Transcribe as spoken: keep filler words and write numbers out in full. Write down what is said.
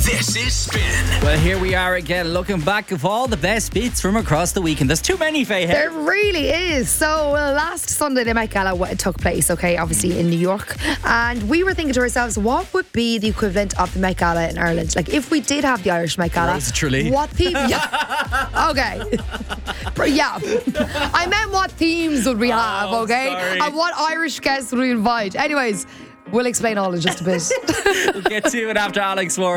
This is Spin. Well, here we are again, looking back of all the best bits from across the weekend. There's too many, Faye. There really is. So uh, last Sunday, the Met Gala w- took place, okay, obviously in New York. And we were thinking to ourselves, what would be the equivalent of the Met Gala in Ireland? Like, if we did have the Irish Met Gala, Rose Tralee. what theme? Yeah. Okay. But yeah. I meant what themes would we have, Oh, okay? sorry. And what Irish guests would we invite? Anyways, we'll explain all in just a bit. We'll get to it after Alex Moore.